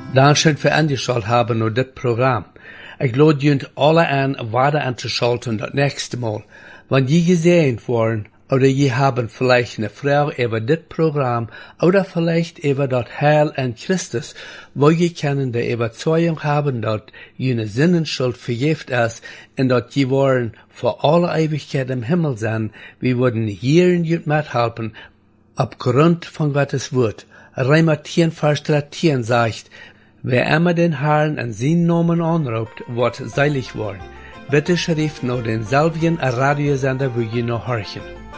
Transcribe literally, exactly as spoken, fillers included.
Dankeschön für angeschaut haben nur das Programm. Ich lade junt alle an, weiter anzuschalten das nächste Mal. Wenn je gesehen worden, oder je haben vielleicht eine Frau über das Programm, oder vielleicht über das Heil an Christus, wo je können der Überzeugung haben, dass jene Sinnenschuld vergift ist, und dass je wollen vor alle Ewigkeit im Himmel sein, wir würden hier in jut mithelfen, aufgrund von Gottes Wort. Römer zehn, Vers dreizehn sagt, wer immer den Herrn an seinen Namen anruft, wird seilig worden. Bitte schrift nur denselben Radiosender, wo je noch horchen.